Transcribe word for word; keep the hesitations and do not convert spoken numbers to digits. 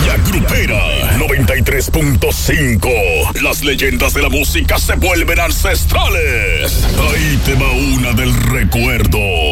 La Grupera noventa y tres punto cinco. Las leyendas de la música se vuelven ancestrales. Ahí te va una del recuerdo.